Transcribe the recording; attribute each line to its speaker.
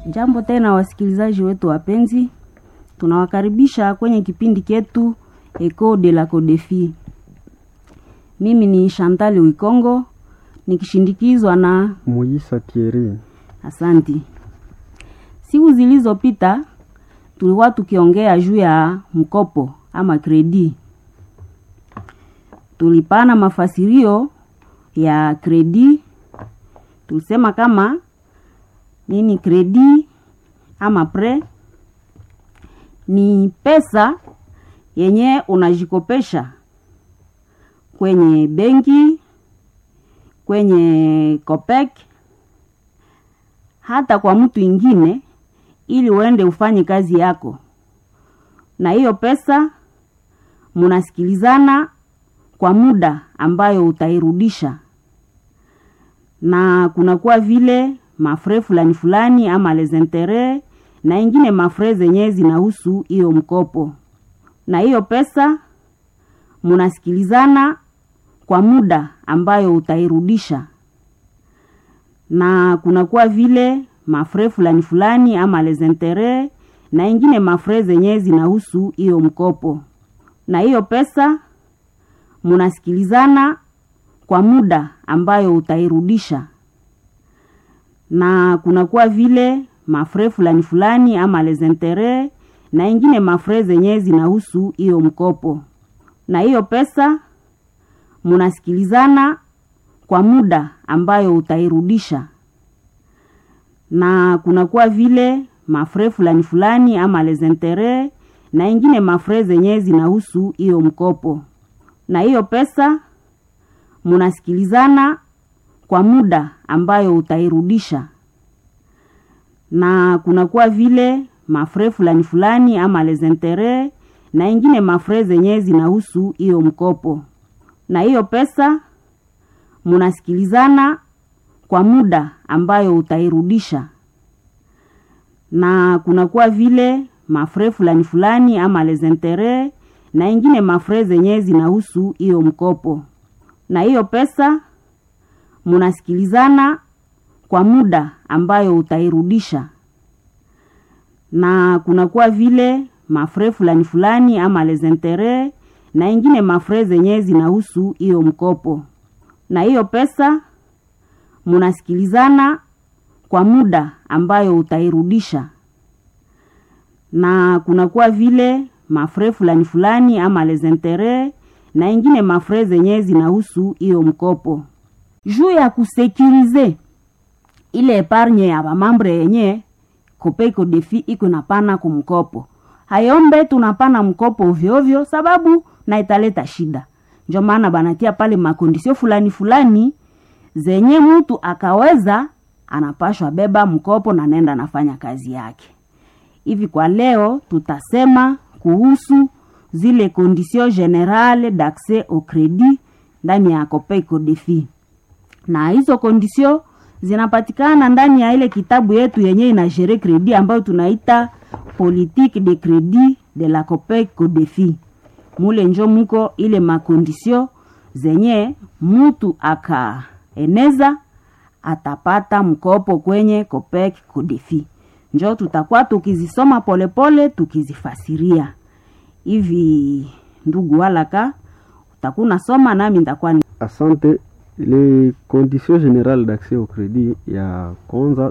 Speaker 1: Jambo tena wasikilizaji wetu wapenzi, tunawakaribisha kwenye kipindi chetu Echo de la Codefi. Mimi ni Chantal Wikongo nikishindikizwa na
Speaker 2: Moisa Thierry.
Speaker 1: Asanti. Siku zilizopita tulikuwa tukiongea juu ya mkopo ama kredi. Tulipana mafasirio ya kredi. Tulisema kama nini kredi ama pre ni pesa yenye unajikopesha kwenye benki, kwenye Copec, hata kwa mtu ingine ili uende ufanye kazi yako. Na hiyo pesa munasikilizana kwa muda ambayo utairudisha. Na kunakuwa vile mafre fulani ama les intérêts na ingine mafre zenye zinahusu hiyo mkopo. Na hiyo pesa munasikilizana kwa muda ambayo utairudisha. Na kunakuwa vile mafre fulani ama les intérêts na ingine mafre zenye zinahusu hiyo mkopo. Na hiyo pesa munasikilizana kwa muda ambayo utairudisha. Na kunakuwa vile mafre fulani ama les intérêts na ingine mafre zenye zinahusu hiyo mkopo. Na hiyo pesa munasikilizana kwa muda ambayo utairudisha. Na kunakuwa vile mafre fulani ama les intérêts na ingine mafre zenye zinahusu hiyo mkopo. Na hiyo pesa munasikilizana kwa muda ambayo utairudisha. Na kunakuwa vile mafre fulani ama les intérêts na ingine mafre zenye zinahusu hiyo mkopo. Na hiyo pesa munasikilizana kwa muda ambayo utairudisha. Na kunakuwa vile mafre fulani ama les intérêts na ingine mafre zenye zinahusu hiyo mkopo. Na hiyo pesa munasikilizana kwa muda ambayo utairudisha. Na kunakuwa vile mafre fulani ama les intérêts na ingine mafre zenye zinahusu hiyo mkopo. Na hiyo pesa munasikilizana kwa muda ambayo utairudisha. Na kunakuwa vile mafre fulani ama les intérêts na ingine mafre zenye zinahusu hiyo mkopo. Juu ya kusekurize ile epargne ya bamambre yenye Copec Codefi iko napana kumkopo. Hayombe tunapana mkopo ovyo sababu na italeta shida. Ndio maana banatia pale makondisio fulani zenye mtu akaweza anapashwa beba mkopo na nenda nafanya kazi yake. Hivi kwa leo tutasema kuhusu zile conditions générales d'accès au crédit ndani ya Copec Codefi. Na hizo conditions zinapatikana ndani ya ile kitabu yetu yenye inagere kredi ambayo tunaita Politique de crédit de la Copec Codefi. Mule njo muko ile makondisio zenye mtu akaeneza atapata mkopo kwenye Copec Codefi. Njo tutakuwa tukizisoma polepole tukizifasiria. Hivi ndugu Walaka utakuna soma nami nitakuwa
Speaker 2: Asante. Les conditions générales d'accès au crédit ya kwanza